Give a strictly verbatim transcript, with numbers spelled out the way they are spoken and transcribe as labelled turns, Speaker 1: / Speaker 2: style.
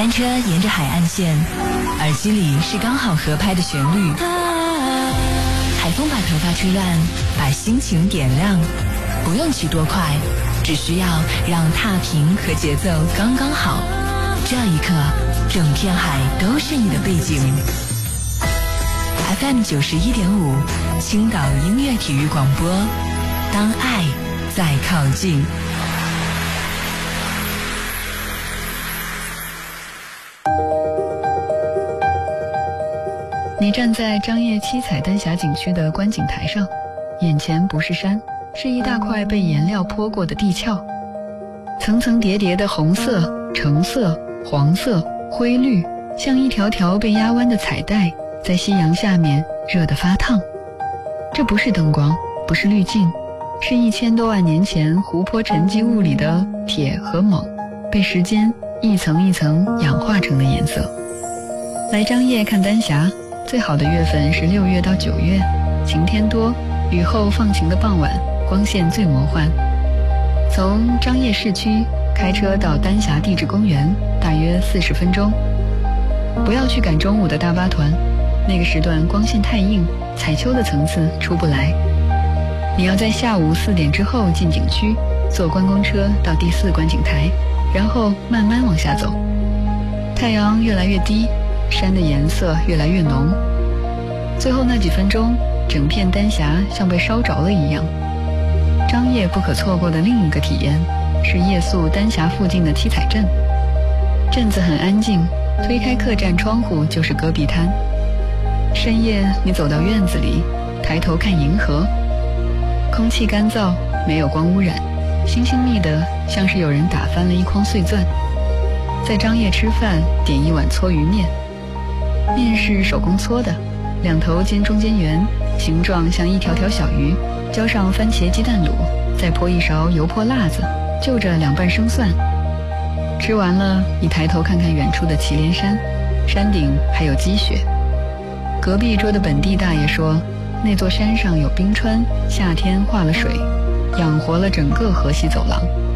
Speaker 1: 单车沿着海岸线，耳机里是刚好合拍的旋律。海风把头发吹乱，把心情点亮。不用骑多快，只需要让踏频和节奏刚刚好。这一刻，整片海都是你的背景。F M 九十一点五，青岛音乐体育广播。当爱再靠近。
Speaker 2: 你站在张掖七彩丹霞景区的观景台上，眼前不是山，是一大块被颜料泼过的地壳，层层叠叠的红色、橙色、黄色、灰绿，像一条条被压弯的彩带，在夕阳下面热得发烫。这不是灯光，不是滤镜，是一千多万年前湖泊沉积物里的铁和锰，被时间一层一层氧化成的颜色。来张掖看丹霞，最好的月份是六月到九月，晴天多，雨后放晴的傍晚，光线最魔幻。从张掖市区开车到丹霞地质公园，大约四十分钟。不要去赶中午的大巴团，那个时段光线太硬，彩丘的层次出不来。你要在下午四点之后进景区，坐观光车到第四观景台，然后慢慢往下走。太阳越来越低，山的颜色越来越浓，最后那几分钟，整片丹霞像被烧着了一样。张掖不可错过的另一个体验是夜宿丹霞附近的七彩镇。镇子很安静，推开客栈窗户就是戈壁滩。深夜你走到院子里，抬头看银河，空气干燥，没有光污染，星星密的像是有人打翻了一筐碎钻。在张掖吃饭，点一碗搓鱼面，面是手工搓的，两头尖中间圆，形状像一条条小鱼，浇上番茄鸡蛋卤，再泼一勺油泼辣子，就着两瓣生蒜。吃完了，你抬头看看远处的祁连山，山顶还有积雪。隔壁桌的本地大爷说，那座山上有冰川，夏天化了水，养活了整个河西走廊。